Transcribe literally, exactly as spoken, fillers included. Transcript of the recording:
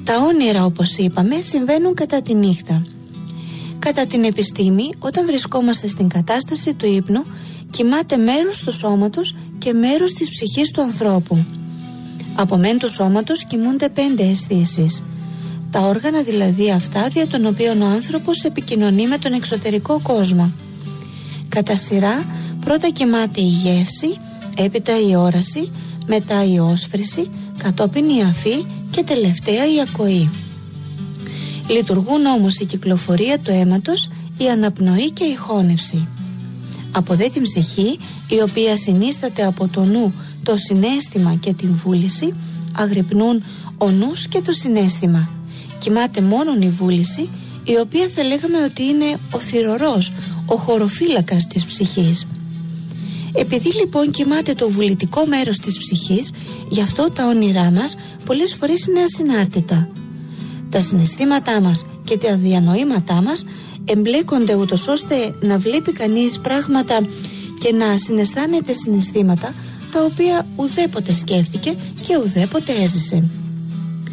Τα όνειρα, όπως είπαμε, συμβαίνουν κατά τη νύχτα. Κατά την επιστήμη, όταν βρισκόμαστε στην κατάσταση του ύπνου, κοιμάται μέρος του σώματος και μέρος της ψυχής του ανθρώπου. Από μεν του σώματος κοιμούνται πέντε αισθήσεις. Τα όργανα δηλαδή αυτά δια των οποίων ο άνθρωπος επικοινωνεί με τον εξωτερικό κόσμο. Κατά σειρά, πρώτα κοιμάται η γεύση, έπειτα η όραση, μετά η όσφρηση, κατόπιν η αφή και τελευταία η ακοή. Λειτουργούν όμως η κυκλοφορία του αίματος, η αναπνοή και η χώνευση. Από δε την ψυχή, η οποία συνίσταται από το νου, το συναίσθημα και την βούληση, αγρυπνούν ο νους και το συναίσθημα. Κοιμάται μόνον η βούληση, η οποία θα λέγαμε ότι είναι ο θυρωρός, ο χωροφύλακας της ψυχής. Επειδή λοιπόν κοιμάται το βουλητικό μέρος της ψυχής, γι' αυτό τα όνειρά μας πολλές φορές είναι ασυνάρτητα. Τα συναισθήματά μας και τα διανοήματά μας εμπλέκονται ούτως ώστε να βλέπει κανείς πράγματα και να συναισθάνεται συναισθήματα τα οποία ουδέποτε σκέφτηκε και ουδέποτε έζησε.